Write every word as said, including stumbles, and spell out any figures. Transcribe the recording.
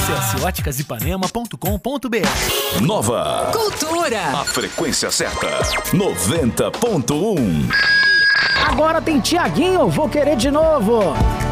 Acesse óticas ipanema ponto com ponto br. Nova Cultura. A frequência certa, noventa ponto um. Agora tem Tiaguinho, vou querer de novo.